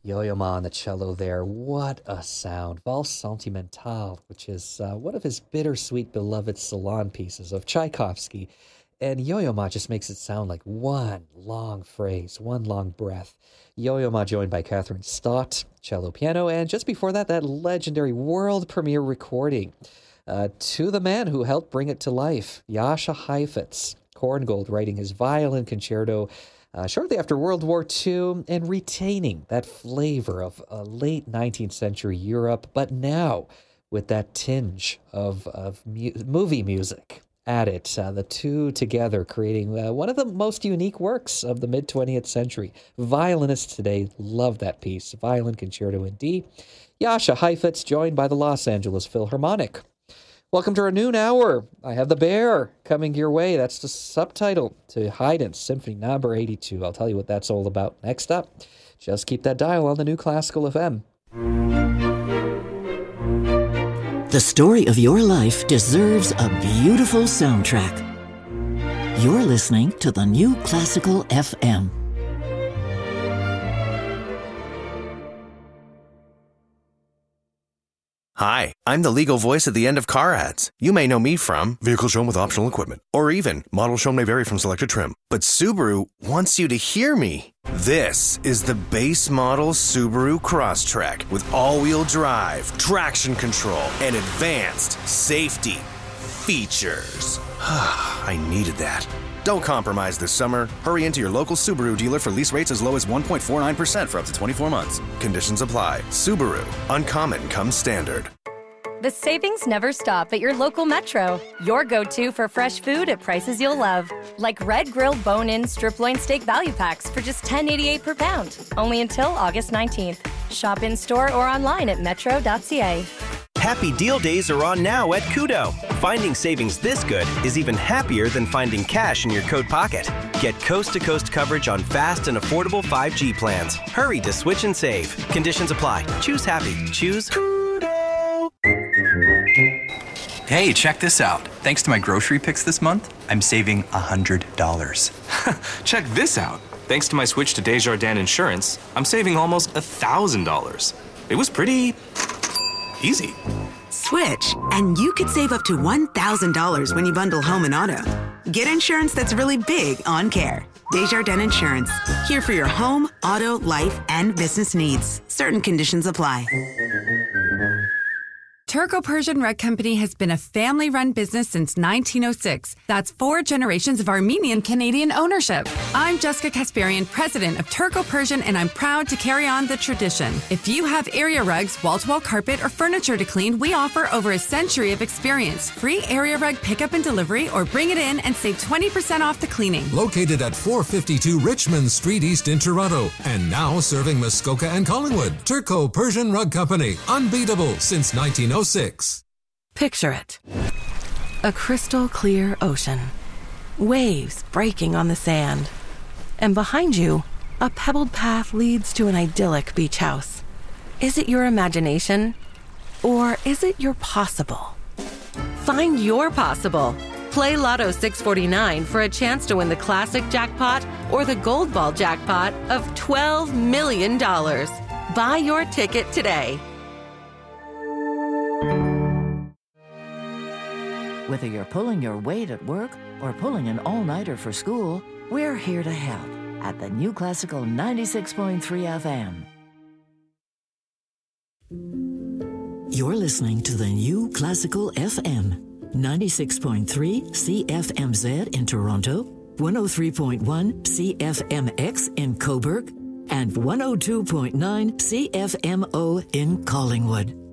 Yo-Yo Ma on the cello there. What a sound. Valse Sentimentale, which is one of his bittersweet beloved salon pieces of Tchaikovsky. And Yo-Yo Ma just makes it sound like one long phrase, one long breath. Yo-Yo Ma joined by Catherine Stott, cello piano, and just before that, that legendary world premiere recording to the man who helped bring it to life, Jascha Heifetz. Korngold writing his violin concerto shortly after World War II and retaining that flavor of late 19th century Europe, but now with that tinge of movie music at it. The two together creating one of the most unique works of the mid-20th century. Violinists today love that piece. Violin Concerto in D. Jascha Heifetz joined by the Los Angeles Philharmonic. Welcome to our noon hour. I have The Bear coming your way. That's the subtitle to Haydn's Symphony Number 82. I'll tell you what that's all about next up. Just keep that dial on the New Classical FM. The story of your life deserves a beautiful soundtrack. You're listening to the New Classical FM. Hi, I'm the legal voice at the end of car ads. You may know me from Vehicle Shown with Optional Equipment, or even Model Shown may vary from selected trim. But Subaru wants you to hear me. This is the base model Subaru Crosstrek with all-wheel drive, traction control, and advanced safety features. I needed that. Don't compromise this summer. Hurry into your local Subaru dealer for lease rates as low as 1.49% for up to 24 months. Conditions apply. Subaru. Uncommon comes standard. The savings never stop at your local Metro. Your go-to for fresh food at prices you'll love. Like red grilled bone-in strip loin steak value packs for just $10.88 per pound. Only until August 19th. Shop in-store or online at metro.ca. Happy Deal Days are on now at Kudo. Finding savings this good is even happier than finding cash in your coat pocket. Get coast-to-coast coverage on fast and affordable 5G plans. Hurry to switch and save. Conditions apply. Choose happy. Choose Kudo. Hey, check this out. Thanks to my grocery picks this month, I'm saving $100. Check this out. Thanks to my switch to Desjardins Insurance, I'm saving almost $1,000. It was pretty easy. Switch, and you could save up to $1,000 when you bundle home and auto. Get insurance that's really big on care. Desjardins Insurance. Here for your home, auto, life, and business needs. Certain conditions apply. Turco-Persian Rug Company has been a family-run business since 1906. That's 4 generations of Armenian-Canadian ownership. I'm Jessica Kasparian, president of Turco-Persian, and I'm proud to carry on the tradition. If you have area rugs, wall-to-wall carpet, or furniture to clean, we offer over a century of experience. Free area rug pickup and delivery, or bring it in and save 20% off the cleaning. Located at 452 Richmond Street East in Toronto, and now serving Muskoka and Collingwood. Turco-Persian Rug Company. Unbeatable since 1906. Picture it. A crystal clear ocean. Waves breaking on the sand. And behind you, a pebbled path leads to an idyllic beach house. Is it your imagination? Or is it your possible? Find your possible. Play Lotto 649 for a chance to win the classic jackpot or the gold ball jackpot of $12 million. Buy your ticket today. Whether you're pulling your weight at work or pulling an all-nighter for school, we're here to help at the New Classical 96.3 FM. You're listening to the New Classical FM, 96.3 CFMZ in Toronto, 103.1 CFMX in Cobourg, and 102.9 CFMO in Collingwood.